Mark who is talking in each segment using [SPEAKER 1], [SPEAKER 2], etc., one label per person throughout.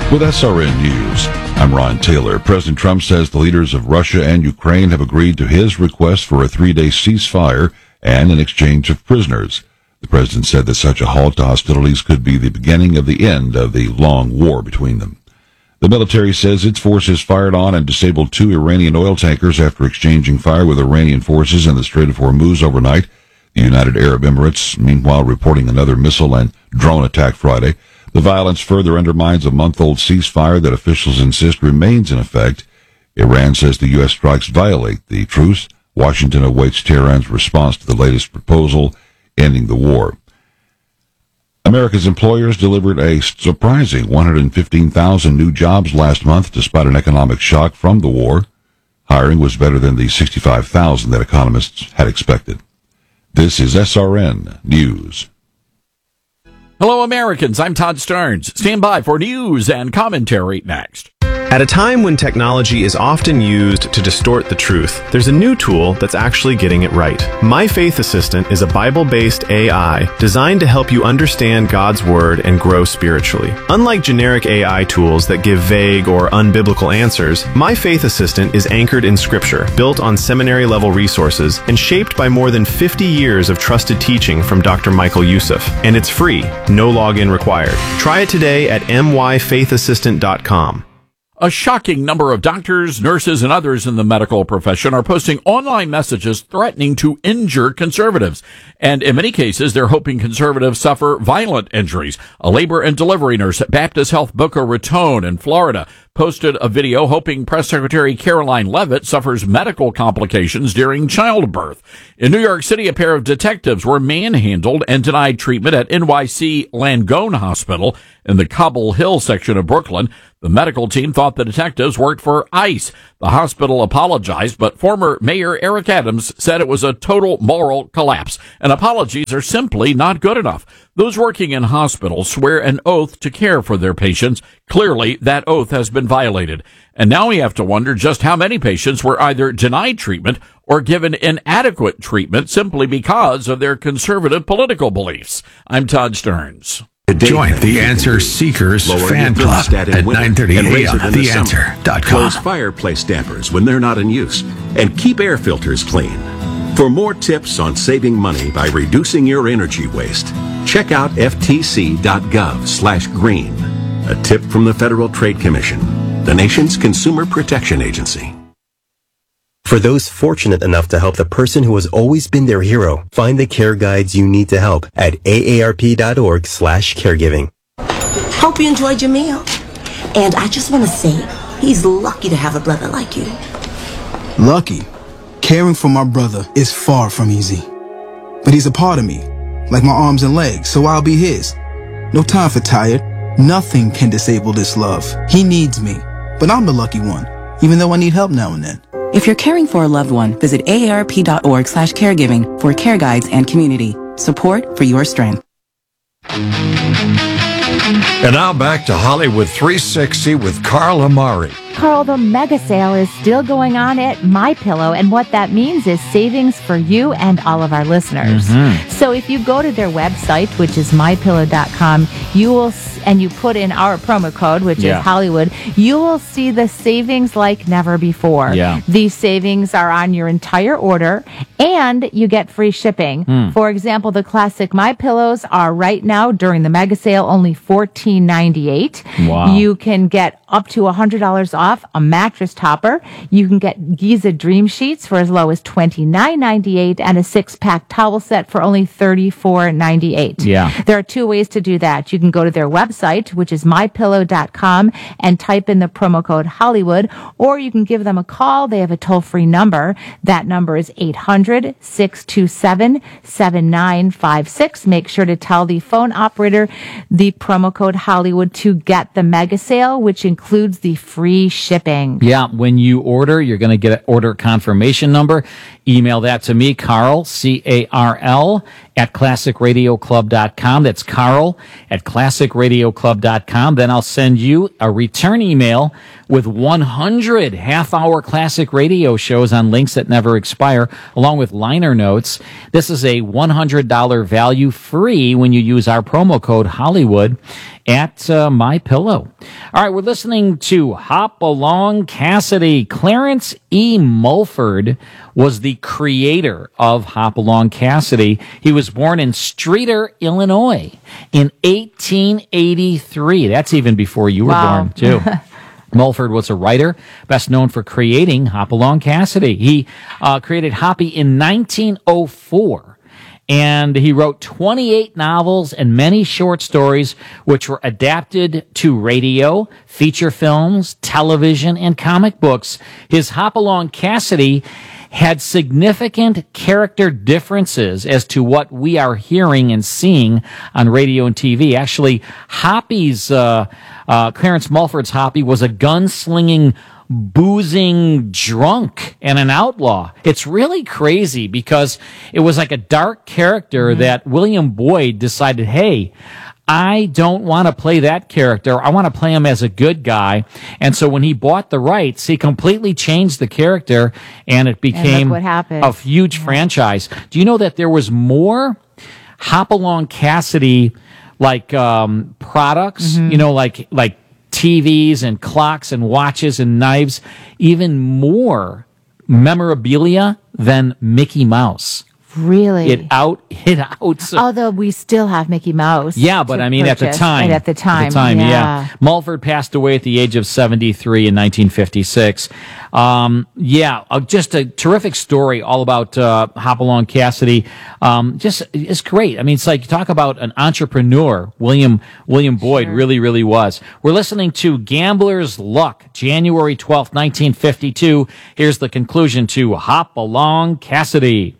[SPEAKER 1] With SRN News, I'm Ron Taylor. President Trump says the leaders of Russia and Ukraine have agreed to his request for a 3-day ceasefire and an exchange of prisoners. The president said that such a halt to hostilities could be the beginning of the end of the long war between them. The military says its forces fired on and disabled 2 Iranian oil tankers after exchanging fire with Iranian forces in the Strait of Hormuz overnight. The United Arab Emirates, meanwhile, reporting another missile and drone attack Friday. The violence further undermines a month-old ceasefire that officials insist remains in effect. Iran says the U.S. strikes violate the truce. Washington awaits Tehran's response to the latest proposal ending the war. America's employers delivered a surprising 115,000 new jobs last month despite an economic shock from the war. Hiring was better than the 65,000 that economists had expected. This is SRN News.
[SPEAKER 2] Hello, Americans. I'm Todd Starnes. Stand by for news and commentary next.
[SPEAKER 3] At a time when technology is often used to distort the truth, there's a new tool that's actually getting it right. My Faith Assistant is a Bible-based AI designed to help you understand God's Word and grow spiritually. Unlike generic AI tools that give vague or unbiblical answers, My Faith Assistant is anchored in Scripture, built on seminary-level resources, and shaped by more than 50 years of trusted teaching from Dr. Michael Youssef. And it's free, no login required. Try it today at myfaithassistant.com.
[SPEAKER 2] A shocking number of doctors, nurses, and others in the medical profession are posting online messages threatening to injure conservatives. And in many cases, they're hoping conservatives suffer violent injuries. A labor and delivery nurse at Baptist Health Boca Raton in Florida posted a video hoping Press Secretary Caroline Leavitt suffers medical complications during childbirth. In New York City, a pair of detectives were manhandled and denied treatment at NYC Langone Hospital in the Cobble Hill section of Brooklyn. The medical team thought the detectives worked for ICE. The hospital apologized, but former Mayor Eric Adams said it was a total moral collapse, and apologies are simply not good enough. Those working in hospitals swear an oath to care for their patients. Clearly, that oath has been violated. And now we have to wonder just how many patients were either denied treatment or given inadequate treatment simply because of their conservative political beliefs. I'm Todd Starnes.
[SPEAKER 4] Join the Answer Seekers fan club at 9:30 a.m. TheAnswer.com.
[SPEAKER 5] Close fireplace dampers when they're not in use, and keep air filters clean. For more tips on saving money by reducing your energy waste, check out ftc.gov/green. A tip from the Federal Trade Commission, the nation's consumer protection agency.
[SPEAKER 6] For those fortunate enough to help the person who has always been their hero, find the care guides you need to help at aarp.org/caregiving.
[SPEAKER 7] Hope you enjoyed your meal. And I just want to say, he's lucky to have a brother like you.
[SPEAKER 8] Lucky? Caring for my brother is far from easy. But he's a part of me, like my arms and legs, so I'll be his. No time for tired. Nothing can disable this love. He needs me, but I'm the lucky one, even though I need help now and then.
[SPEAKER 9] If you're caring for a loved one, visit aarp.org/caregiving for care guides and community support for your strength.
[SPEAKER 4] And now back to Hollywood 360 with Carl Amari.
[SPEAKER 10] Carl, the mega sale is still going on at MyPillow, and what that means is savings for you and all of our listeners. So if you go to their website, which is mypillow.com, and you put in our promo code, which is Hollywood, you will see the savings like never before. These savings are on your entire order, and you get free shipping. For example, the classic MyPillows are right now during the mega sale only $14.98.
[SPEAKER 2] Wow.
[SPEAKER 10] You can get up to $100 off a mattress topper. You can get Giza Dream Sheets for as low as $29.98 and a 6-pack towel set for only $34.98. There are 2 ways to do that. You can go to their website, which is mypillow.com, and type in the promo code Hollywood, or you can give them a call. They have a toll-free number. That number is 800-627-7956. Make sure to tell the phone operator the promo code Hollywood to get the mega sale, which includes the free shipping.
[SPEAKER 11] When you order, you're going to get an order confirmation number. Email that to me, Carl, C-A-R-L, at classicradioclub.com. That's Carl at classicradioclub.com. Then I'll send you a return email with 100 half-hour classic radio shows on links that never expire, along with liner notes. This is a $100 value free when you use our promo code Hollywood. at MyPillow. All right, we're listening to Hop Along Cassidy. Clarence E. Mulford was the creator of Hop Along Cassidy. He was born in Streator, Illinois in 1883. That's even before you were born, too. Mulford was a writer, best known for creating Hop Along Cassidy. He created Hoppy in 1904. And he wrote 28 novels and many short stories, which were adapted to radio, feature films, television, and comic books. His Hop Along Cassidy had significant character differences as to what we are hearing and seeing on radio and TV. Actually, Hoppy's, Clarence Mulford's Hoppy was a gunslinging, boozing drunk and an outlaw. It's really crazy because it was like a dark character that William Boyd decided, hey, I don't want to play that character. I want to play him as a good guy. And so when he bought the rights, he completely changed the character and it became a huge franchise. Do you know that there was more Hop Along Cassidy like products, you know, like TVs and clocks and watches and knives, even more memorabilia than Mickey Mouse.
[SPEAKER 10] Really?
[SPEAKER 11] It out.
[SPEAKER 10] Although we still have Mickey Mouse.
[SPEAKER 11] Yeah, but I mean, at the time.
[SPEAKER 10] At the time,
[SPEAKER 11] yeah. Mulford passed away at the age of 73 in 1956. Just a terrific story all about Hop Along Cassidy. It's great. I mean, it's like, talk about an entrepreneur. William Boyd really was. We're listening to Gambler's Luck, January 12th, 1952. Here's the conclusion to Hop Along Cassidy.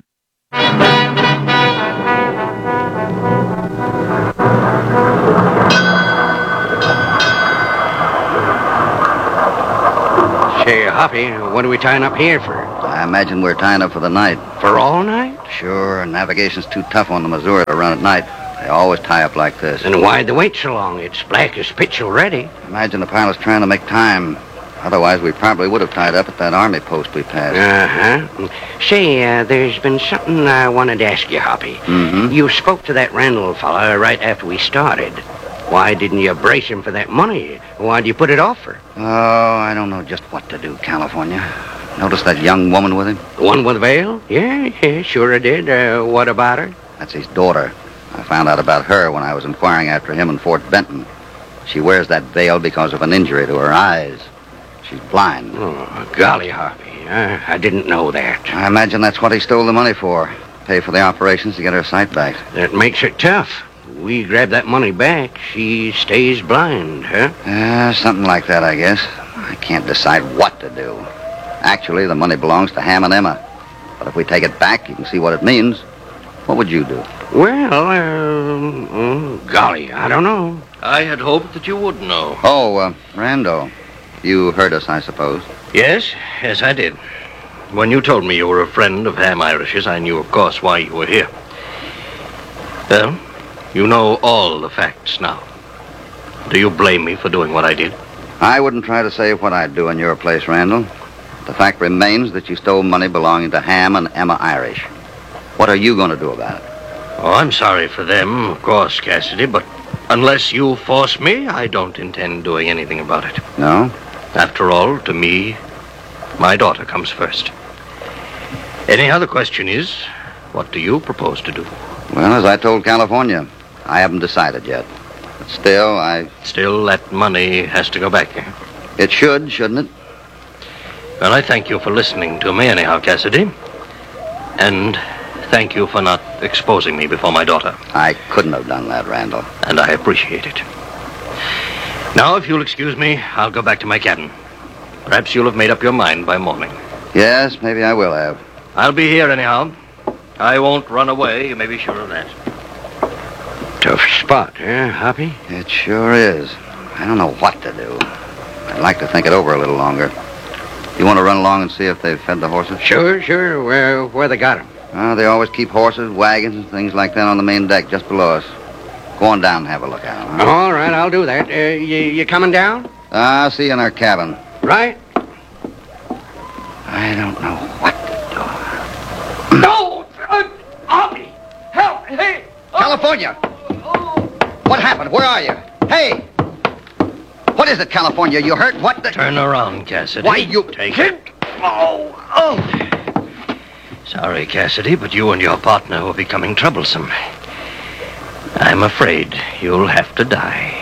[SPEAKER 12] Say, Hoppy, what are we tying up here for?
[SPEAKER 13] I imagine we're tying up for the night.
[SPEAKER 12] For all night?
[SPEAKER 13] Sure, navigation's too tough on the Missouri to run at night. They always tie up like this.
[SPEAKER 12] And why'd they wait so long? It's black as pitch already.
[SPEAKER 13] Imagine the pilot's trying to make time. Otherwise, we probably would have tied up at that army post we passed.
[SPEAKER 12] Uh-huh. Say, there's been something I wanted to ask you, Hoppy.
[SPEAKER 13] Mm-hmm.
[SPEAKER 12] You spoke to that Randall fella right after we started. Why didn't you brace him for that money? Why'd you put it off for?
[SPEAKER 13] Oh, I don't know just what to do, California. Notice that young woman with him?
[SPEAKER 12] The one with the veil? Yeah, sure I did. What about her?
[SPEAKER 13] That's his daughter. I found out about her when I was inquiring after him in Fort Benton. She wears that veil because of an injury to her eyes. She's blind.
[SPEAKER 12] Oh, golly, Hoppy. I didn't know that.
[SPEAKER 13] I imagine that's what he stole the money for. Pay for the operations to get her sight back.
[SPEAKER 12] That makes it tough. We grab that money back, she stays blind, huh?
[SPEAKER 13] Something like that, I guess. I can't decide what to do. Actually, the money belongs to Ham and Emma. But if we take it back, you can see what it means. What would you do?
[SPEAKER 12] Well, golly, I don't know.
[SPEAKER 14] I had hoped that you would know.
[SPEAKER 13] Oh, Rando. You heard us, I suppose.
[SPEAKER 14] Yes, I did. When you told me you were a friend of Ham Irish's, I knew, of course, why you were here. Well, you know all the facts now. Do you blame me for doing what I did?
[SPEAKER 13] I wouldn't try to say what I'd do in your place, Randall. The fact remains that you stole money belonging to Ham and Emma Irish. What are you going to do about it?
[SPEAKER 14] Oh, I'm sorry for them, of course, Cassidy, but unless you force me, I don't intend doing anything about it.
[SPEAKER 13] No?
[SPEAKER 14] After all, to me, my daughter comes first. Anyhow, the question is, what do you propose to do?
[SPEAKER 13] Well, as I told California, I haven't decided yet. But still,
[SPEAKER 14] Still, that money has to go back, eh?
[SPEAKER 13] It should, shouldn't it?
[SPEAKER 14] Well, I thank you for listening to me anyhow, Cassidy. And thank you for not exposing me before my daughter.
[SPEAKER 13] I couldn't have done that, Randall.
[SPEAKER 14] And I appreciate it. Now, if you'll excuse me, I'll go back to my cabin. Perhaps you'll have made up your mind by morning.
[SPEAKER 13] Yes, maybe I will have.
[SPEAKER 14] I'll be here anyhow. I won't run away, you may be sure of that.
[SPEAKER 12] Tough spot, Hoppy?
[SPEAKER 13] It sure is. I don't know what to do. I'd like to think it over a little longer. You want to run along and see if they've fed the horses?
[SPEAKER 12] Sure. Where they got them?
[SPEAKER 13] They always keep horses, wagons, and things like that on the main deck just below us. Go on down and have a look at them. Huh?
[SPEAKER 12] All right, I'll do that. You coming down?
[SPEAKER 13] I'll see you in our cabin.
[SPEAKER 12] Right.
[SPEAKER 13] I don't know what to do.
[SPEAKER 12] No! Hoppy! Help! Hey!
[SPEAKER 13] California! What happened? Where are you? Hey! What is it, California? You hurt? What the...
[SPEAKER 14] Turn around, Cassidy.
[SPEAKER 13] Why, you...
[SPEAKER 14] Take it. Oh. Sorry, Cassidy, but you and your partner will be becoming troublesome. I'm afraid you'll have to die.